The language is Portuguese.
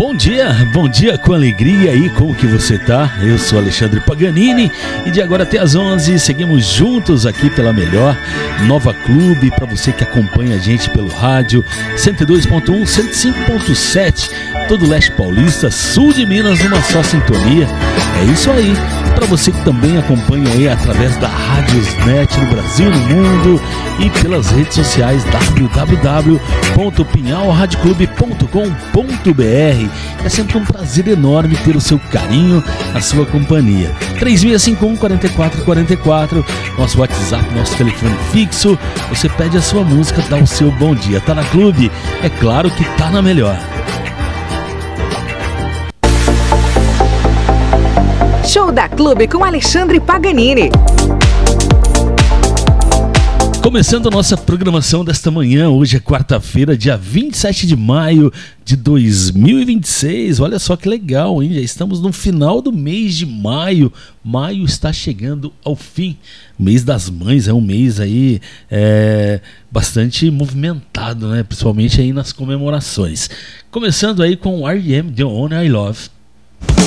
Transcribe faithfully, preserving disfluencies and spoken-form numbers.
Bom dia, bom dia com alegria aí, como que você tá? Eu sou Alexandre Paganini e de agora até às onze seguimos juntos aqui pela Melhor Nova Clube, para você que acompanha a gente pelo rádio cento e dois ponto um, cento e cinco ponto sete, todo o leste paulista, sul de Minas numa só sintonia. É isso aí, para você que também acompanha aí através da Radiosnet no Brasil, no mundo e pelas redes sociais w w w ponto pinhal rádio clube ponto com ponto b r. É sempre um prazer enorme ter o seu carinho, a sua companhia. três seis cinco um, quatro quatro quatro quatro, nosso WhatsApp, nosso telefone fixo. Você pede a sua música, dá o seu bom dia. Tá na Clube? É claro que tá na Melhor. Show da Clube com Alexandre Paganini. Começando a nossa programação desta manhã, hoje é quarta-feira, dia vinte e sete de maio de dois mil e vinte e seis. Olha só que legal, hein? Já estamos no final do mês de maio. Maio está chegando ao fim. O mês das mães é um mês aí é, bastante movimentado, né? Principalmente aí nas comemorações. Começando aí com R E M, The One I Love.